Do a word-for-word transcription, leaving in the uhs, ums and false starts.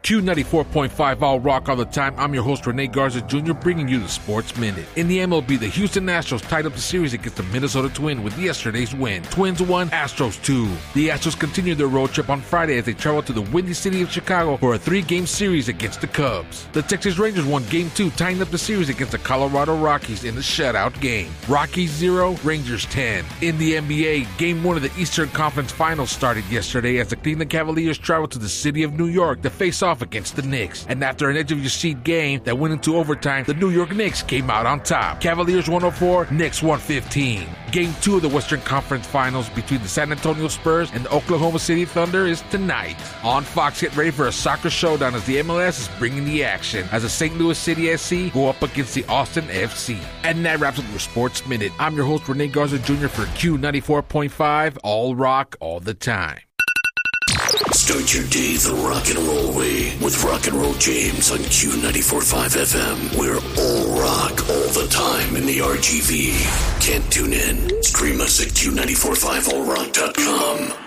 Q ninety-four point five All Rock All the Time. I'm your host, Rene Garza Junior, bringing you the Sports Minute. In the M L B, the Houston Astros tied up the series against the Minnesota Twins with yesterday's win. Twins one, Astros two. The Astros continue their road trip on Friday as they travel to the windy city of Chicago for a three-game series against the Cubs. The Texas Rangers won Game two, tying up the series against the Colorado Rockies in the shutout game. Rockies zero, Rangers ten. In the N B A, Game one of the Eastern Conference Finals started yesterday as the Cleveland Cavaliers traveled to the city of New York to face off against the Knicks. And after an edge-of-your-seat game that went into overtime, the New York Knicks came out on top. Cavaliers one oh four, Knicks one fifteen. Game two of the Western Conference Finals between the San Antonio Spurs and the Oklahoma City Thunder is tonight. On Fox, get ready for a soccer showdown as the M L S is bringing the action as the Saint Louis City S C go up against the Austin F C. And that wraps up your Sports Minute. I'm your host, Rene Garza Junior for Q ninety-four point five, All Rock All the Time. Start your day the rock and roll way with Rock and Roll James on Q ninety-four point five F M. We're all rock all the time in the R G V. Can't tune in? Stream us at Q nine four five all rock dot com.